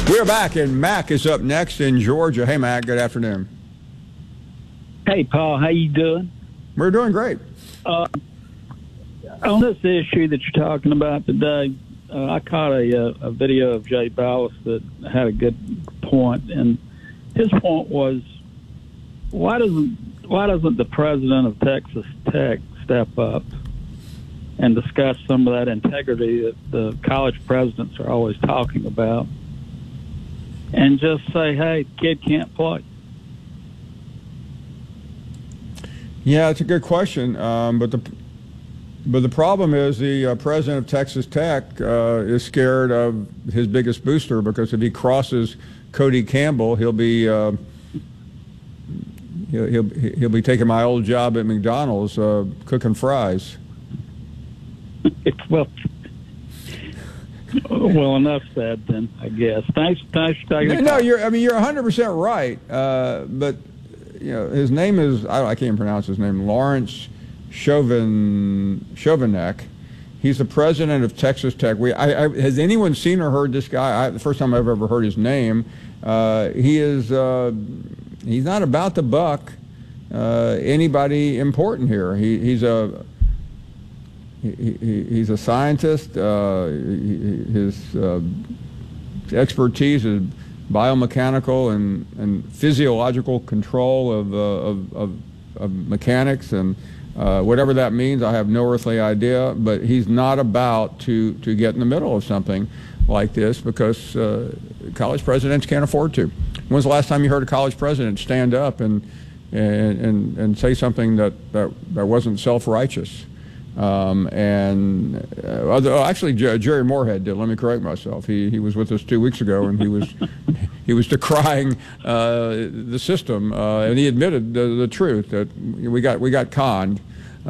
We're back, and Mac is up next in Georgia. Hey, Mac, good afternoon. Hey, Paul, how you doing? We're doing great. On this issue that you're talking about today, I caught a video of Jay Ballas that had a good point, and his point was, why doesn't the president of Texas Tech step up and discuss some of that integrity that the college presidents are always talking about, and just say, hey, the kid can't play? Yeah, it's a good question, but the problem is the president of Texas Tech is scared of his biggest booster, because if he crosses Cody Campbell, he'll be taking my old job at McDonald's cooking fries. Well, enough said then, I guess. Thanks for taking the call. You're 100% right, but his name is, I can't pronounce his name, Lawrence Chauvenek. He's the president of Texas Tech. Has anyone seen or heard this guy? The first time I've ever heard his name. He's not about to buck anybody important here. He's a scientist. His expertise is biomechanical and physiological control of mechanics, and whatever that means, I have no earthly idea. But he's not about to get in the middle of something like this, because college presidents can't afford to. When's the last time you heard a college president stand up and say something that wasn't self-righteous? Actually, Jerry Moorhead did. Let me correct myself. He was with us 2 weeks ago, and he was decrying the system, and he admitted the truth that we got conned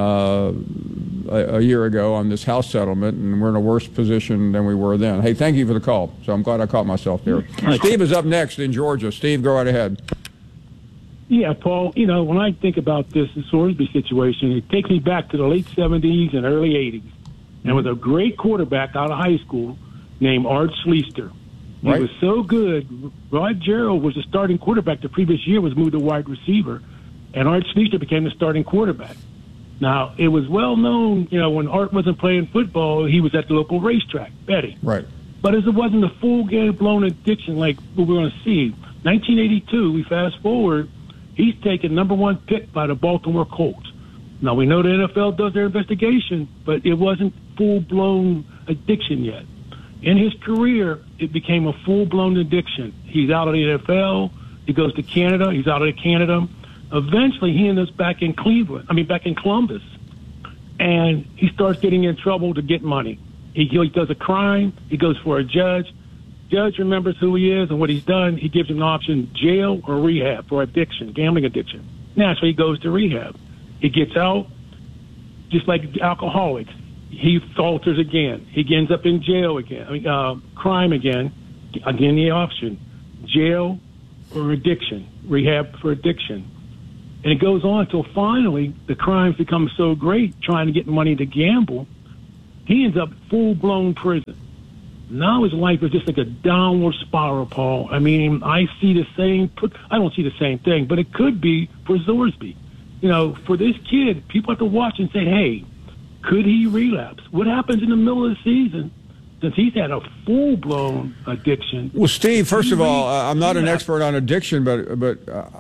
a year ago on this house settlement, and we're in a worse position than we were then. Hey, thank you for the call. So I'm glad I caught myself there. Steve is up next in Georgia. Steve, go right ahead. Yeah, Paul, when I think about this Sorsby situation, it takes me back to the late 70s and early 80s. And with a great quarterback out of high school named Art Schlichter. He was so good. Rod Gerald was the starting quarterback the previous year, was moved to wide receiver, and Art Schlichter became the starting quarterback. Now, it was well known, when Art wasn't playing football, he was at the local racetrack, betting. Right. But it wasn't a full-blown addiction like what we're going to see. 1982, we fast forward, he's taken #1 pick by the Baltimore Colts. Now, we know the NFL does their investigation, but it wasn't full-blown addiction yet. In his career, it became a full-blown addiction. He's out of the NFL. He goes to Canada. He's out of Canada. Eventually, he ends up back in Columbus. And he starts getting in trouble to get money. He does a crime. He goes for a judge. Judge remembers who he is and what he's done. He gives him an option, jail or rehab for addiction, gambling addiction. Naturally, he goes to rehab. He gets out, just like alcoholics. He falters again. He ends up in jail again. Crime again. Again, the option, jail or addiction, rehab for addiction. And it goes on until finally the crimes become so great, trying to get money to gamble, he ends up full-blown prison. Now his life is just like a downward spiral, Paul. I mean, I don't see the same thing, but it could be for Sorsby. For this kid, people have to watch and say, hey, could he relapse? What happens in the middle of the season since he's had a full-blown addiction? Well, Steve, first of all, I'm not an expert on addiction, but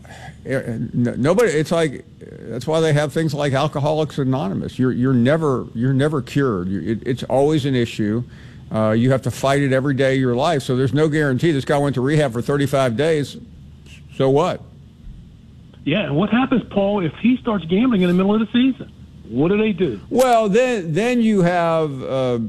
nobody. It's like that's why they have things like Alcoholics Anonymous. You're never cured. It's always an issue. You have to fight it every day of your life. So there's no guarantee. This guy went to rehab for 35 days. So what? Yeah, and what happens, Paul, if he starts gambling in the middle of the season? What do they do? Well, then you have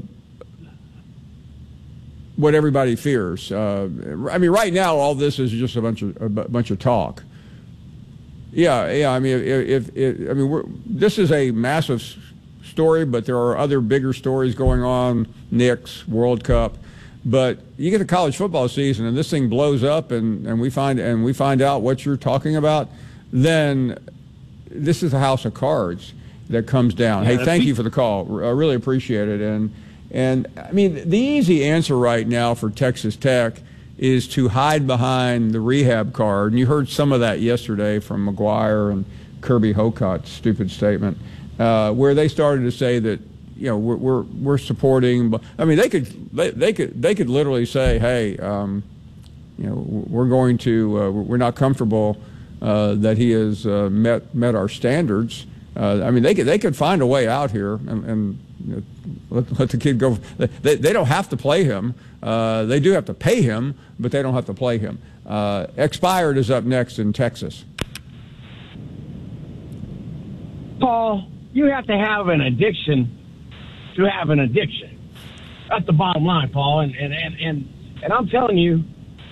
what everybody fears. Right now, all this is just a bunch of talk. Yeah. This is a massive story, but there are other bigger stories going on. Knicks, World Cup. But you get to college football season, and this thing blows up, and we find out what you're talking about. Then this is a house of cards that comes down. Hey, thank you for the call. I really appreciate it. And the easy answer right now for Texas Tech is to hide behind the rehab card. And you heard some of that yesterday from McGuire and Kirby Hocutt's stupid statement, where they started to say that, you know, we're supporting. I mean, they could literally say, hey, you know, we're not comfortable that he has met our standards. I mean, they could find a way out here and you know, let the kid go. They don't have to play him. They do have to pay him, but they don't have to play him. Expired is up next in Texas. Paul, you have to have an addiction to have an addiction. That's the bottom line, Paul. And I'm telling you,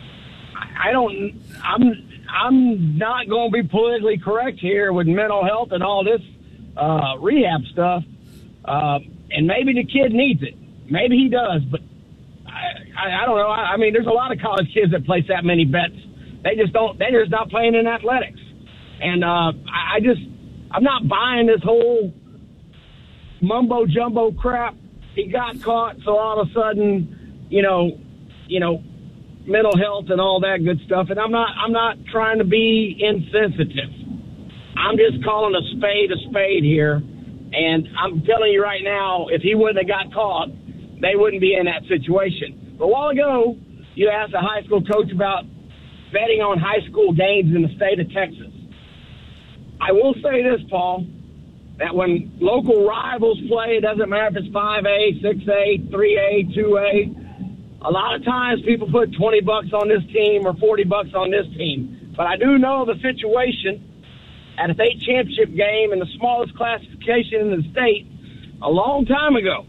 I'm not going to be politically correct here with mental health and all this rehab stuff. And maybe the kid needs it. Maybe he does, but I don't know. I mean, there's a lot of college kids that place that many bets. They're just not playing in athletics. And I'm not buying this whole mumbo jumbo crap. He got caught, so all of a sudden, you know, mental health and all that good stuff. And I'm not trying to be insensitive. I'm just calling a spade here. And I'm telling you right now, if he wouldn't have got caught, they wouldn't be in that situation. But a while ago, you asked a high school coach about betting on high school games in the state of Texas. I will say this, Paul, that when local rivals play, it doesn't matter if it's 5A, 6A, 3A, 2A, a lot of times people put $20 on this team or $40 on this team. But I do know the situation at a state championship game in the smallest classification in the state a long time ago.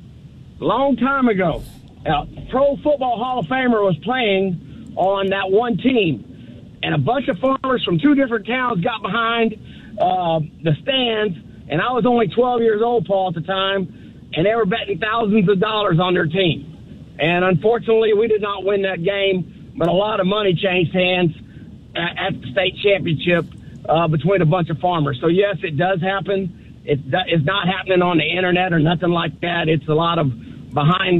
A Pro Football Hall of Famer was playing on that one team, and a bunch of farmers from two different towns got behind the stands, and I was only 12 years old, Paul, at the time, and they were betting thousands of dollars on their team. And unfortunately, we did not win that game, but a lot of money changed hands at the state championship between a bunch of farmers. So, yes, it does happen. It's not happening on the internet or nothing like that. It's a lot of behind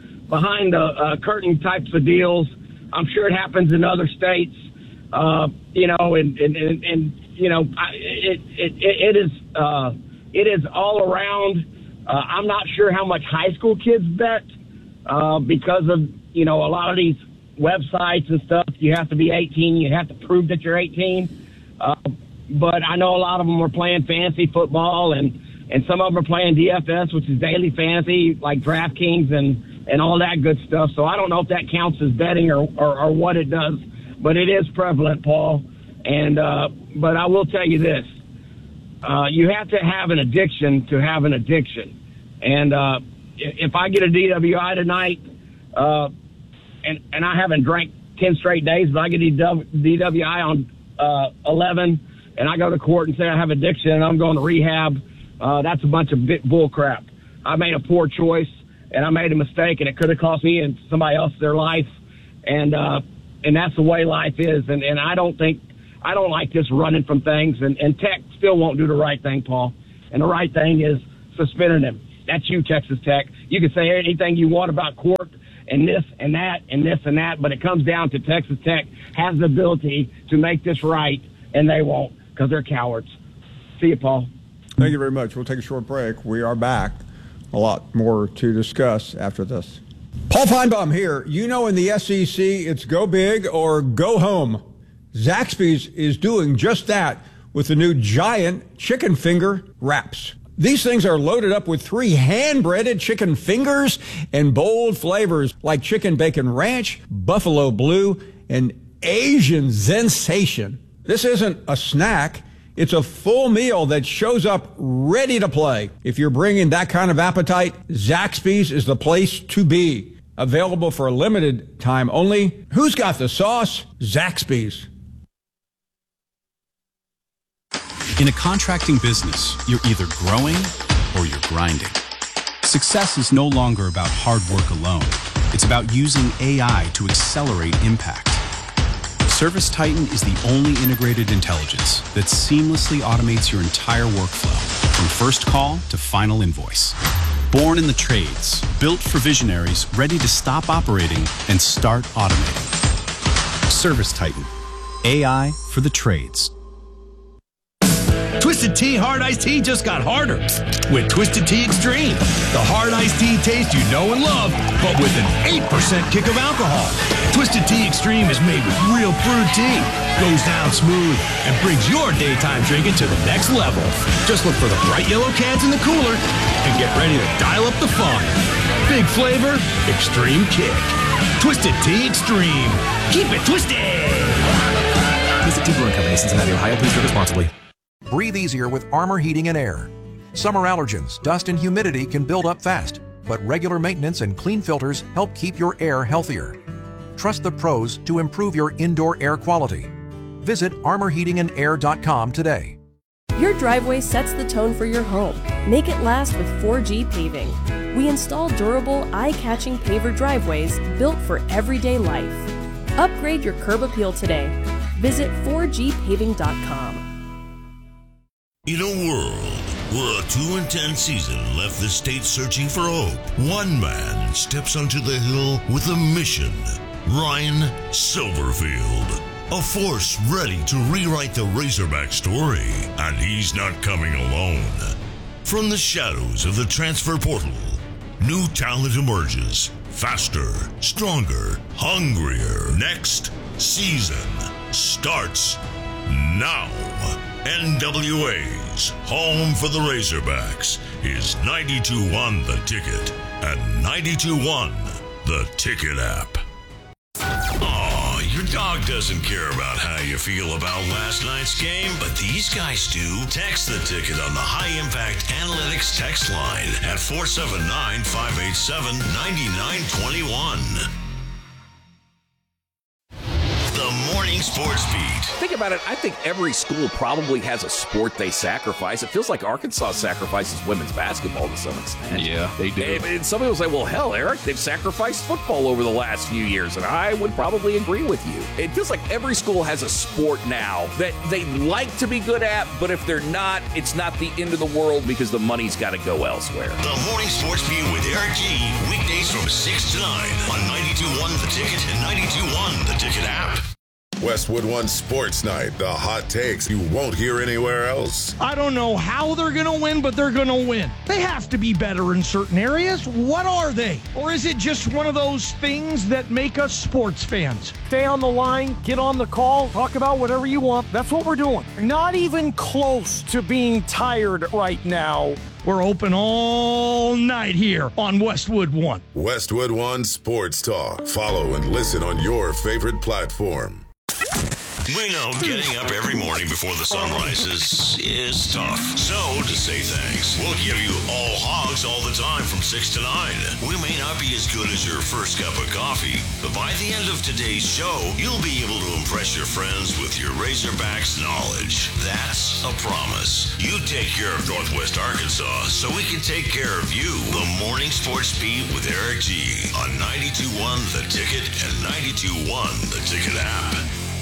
the curtain types of deals. I'm sure it happens in other states, you know, and you know, it is all around. I'm not sure how much high school kids bet because of, you know, a lot of these websites and stuff. You have to be 18. You have to prove that you're 18. But I know a lot of them are playing fantasy football, and some of them are playing DFS, which is daily fantasy, like DraftKings and all that good stuff. So I don't know if that counts as betting or what it does, but it is prevalent, Paul. And but I will tell you this: you have to have an addiction to have an addiction. And if I get a DWI tonight, and I haven't drank 10 straight days, but I get a DWI on 11. And I go to court and say I have addiction and I'm going to rehab, that's a bunch of bull crap. I made a poor choice and I made a mistake, and it could have cost me and somebody else their life. And that's the way life is. And I don't like this running from things, and Tech still won't do the right thing, Paul. And the right thing is suspending him. That's you, Texas Tech. You can say anything you want about court and this and that and this and that, but it comes down to Texas Tech has the ability to make this right, and they won't, because they're cowards. See you, Paul. Thank you very much. We'll take a short break. We are back. A lot more to discuss after this. Paul Feinbaum here. You know, in the SEC, it's go big or go home. Zaxby's is doing just that with the new giant chicken finger wraps. These things are loaded up with 3 hand-breaded chicken fingers and bold flavors like chicken bacon ranch, buffalo blue, and Asian sensation. This isn't a snack. It's a full meal that shows up ready to play. If you're bringing that kind of appetite, Zaxby's is the place to be. Available for a limited time only. Who's got the sauce? Zaxby's. In a contracting business, you're either growing or you're grinding. Success is no longer about hard work alone. It's about using AI to accelerate impact. ServiceTitan is the only integrated intelligence that seamlessly automates your entire workflow, from first call to final invoice. Born in the trades, built for visionaries ready to stop operating and start automating. Service Titan. AI for the trades. Twisted Tea Hard Iced Tea just got harder with Twisted Tea Extreme. The hard iced tea taste you know and love, but with an 8% kick of alcohol. Twisted Tea Extreme is made with real brewed tea, goes down smooth, and brings your daytime drinking to the next level. Just look for the bright yellow cans in the cooler and get ready to dial up the fun. Big flavor, extreme kick. Twisted Tea Extreme. Keep it twisted. Twisted Tea Brewing Company, Cincinnati, Ohio. Please drink responsibly. Breathe easier with Armor Heating and Air. Summer allergens, dust, and humidity can build up fast, but regular maintenance and clean filters help keep your air healthier. Trust the pros to improve your indoor air quality. Visit armorheatingandair.com today. Your driveway sets the tone for your home. Make it last with 4G Paving. We install durable, eye-catching paver driveways built for everyday life. Upgrade your curb appeal today. Visit 4gpaving.com. In a world where a 2-10 season left the state searching for hope, one man steps onto the hill with a mission. Ryan Silverfield, a force ready to rewrite the Razorback story, and he's not coming alone. From the shadows of the transfer portal, new talent emerges, faster, stronger, hungrier. Next season starts now. NWA's home for the Razorbacks is 92.1 The Ticket and 92.1 The Ticket app. Oh, your dog doesn't care about how you feel about last night's game, but these guys do. Text The Ticket on the High Impact Analytics text line at 479-587-9921. The Morning Sports Beat. Think about it. I think every school probably has a sport they sacrifice. It feels like Arkansas sacrifices women's basketball to some extent. Yeah, they do. And some people say, well, hell, Eric, they've sacrificed football over the last few years, and I would probably agree with you. It feels like every school has a sport now that they like to be good at, but if they're not, it's not the end of the world because the money's got to go elsewhere. The Morning Sports Beat with Eric G. Weekdays from 6 to 9 on 92.1 The Ticket and 92.1 The Ticket app. Westwood One Sports Night, the hot takes you won't hear anywhere else. I don't know how they're going to win, but they're going to win. They have to be better in certain areas. What are they? Or is it just one of those things that make us sports fans? Stay on the line, get on the call, talk about whatever you want. That's what we're doing. Not even close to being tired right now. We're open all night here on Westwood One. Westwood One Sports Talk. Follow and listen on your favorite platform. We know getting up every morning before the sun rises is tough. So, to say thanks, we'll give you all hogs all the time from 6 to 9. We may not be as good as your first cup of coffee, but by the end of today's show, you'll be able to impress your friends with your Razorbacks knowledge. That's a promise. You take care of Northwest Arkansas so we can take care of you. The Morning Sports Beat with Eric G. on 92.1 The Ticket and 92.1 The Ticket app.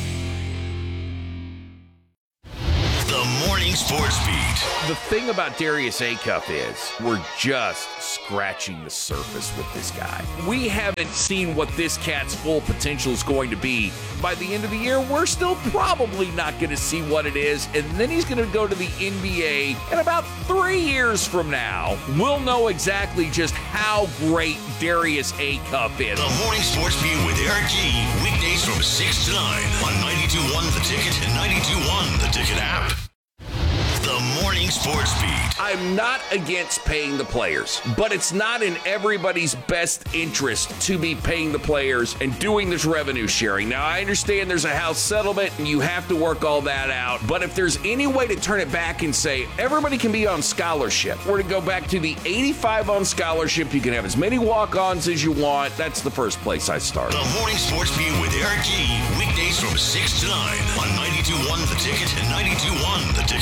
The Morning Sports Beat. The thing about Darius Acuff is we're just scratching the surface with this guy. We haven't seen what this cat's full potential is going to be. By the end of the year, we're still probably not going to see what it is, and then he's going to go to the NBA, and about 3 years from now, we'll know exactly just how great Darius Acuff is. The Morning Sports Beat with Eric G. Weekdays from 6 to 9 on 92.1 The Ticket and 92.1 The Ticket app. The Morning Sports Beat. I'm not against paying the players, but it's not in everybody's best interest to be paying the players and doing this revenue sharing. Now, I understand there's a House settlement and you have to work all that out, but if there's any way to turn it back and say everybody can be on scholarship, we're to go back to the 85 on scholarship, you can have as many walk-ons as you want, that's the first place I start. The Morning Sports Beat with Eric G. Weekdays from 6 to 9 on 92.1 The Ticket and 92.1 The Ticket.